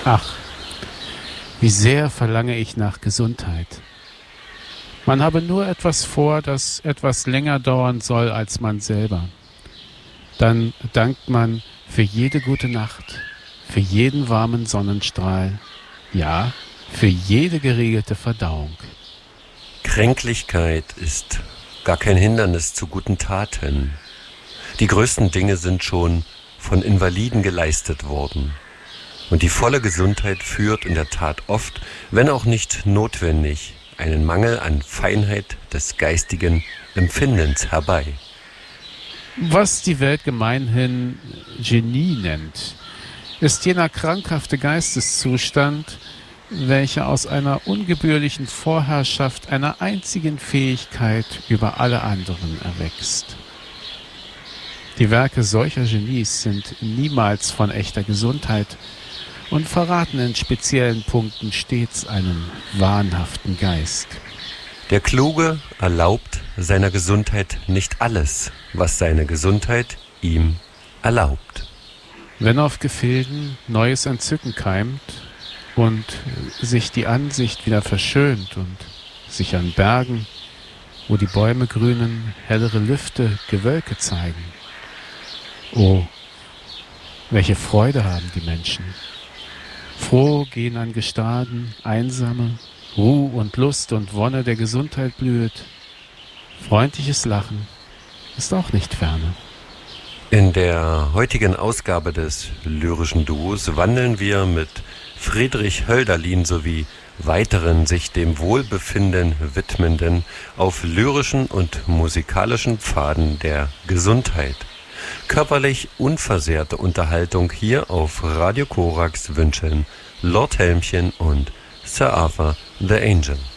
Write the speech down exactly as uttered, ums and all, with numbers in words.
Ach, wie sehr verlange ich nach Gesundheit. Man habe nur etwas vor, das etwas länger dauern soll als man selber. Dann dankt man für jede gute Nacht, für jeden warmen Sonnenstrahl, ja, für jede geregelte Verdauung. Kränklichkeit ist gar kein Hindernis zu guten Taten. Die größten Dinge sind schon von Invaliden geleistet worden. Und die volle Gesundheit führt in der Tat oft, wenn auch nicht notwendig, einen Mangel an Feinheit des geistigen Empfindens herbei. Was die Welt gemeinhin Genie nennt, ist jener krankhafte Geisteszustand, welcher aus einer ungebührlichen Vorherrschaft einer einzigen Fähigkeit über alle anderen erwächst. Die Werke solcher Genies sind niemals von echter Gesundheit und verraten in speziellen Punkten stets einen wahnhaften Geist. Der Kluge erlaubt seiner Gesundheit nicht alles, was seine Gesundheit ihm erlaubt. Wenn auf Gefilden neues Entzücken keimt und sich die Ansicht wieder verschönt und sich an Bergen, wo die Bäume grünen, hellere Lüfte, Gewölke zeigen. Oh, welche Freude haben die Menschen! Froh gehen an Gestaden Einsame, Ruh und Lust und Wonne der Gesundheit blühet. Freundliches Lachen ist auch nicht ferne. In der heutigen Ausgabe des lyrischen Duos wandeln wir mit Friedrich Hölderlin sowie weiteren sich dem Wohlbefinden widmenden auf lyrischen und musikalischen Pfaden der Gesundheit. Körperlich unversehrte Unterhaltung hier auf Radio Korax wünschen Lord Helmchen und Sir Arthur the Angel.